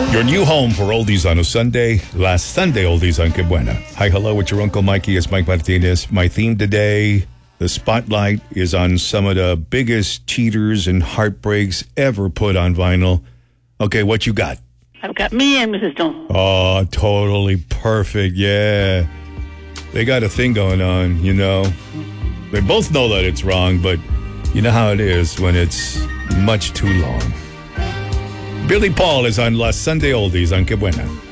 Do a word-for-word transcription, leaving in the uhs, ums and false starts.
Your new home for oldies on a Sunday. Last Sunday, oldies on Que Buena. Hi, hello, it's your Uncle Mikey. It's Mike Martinez. My theme today, the spotlight is on some of the biggest cheaters and heartbreaks ever put on vinyl. Okay, what you got? I've got Me and Missus Jones. Oh, totally perfect, yeah. They got a thing going on, you know. They both know that it's wrong, but you know how it is when it's much too long. Billy Paul is on Last Sunday Oldies on Que Buena.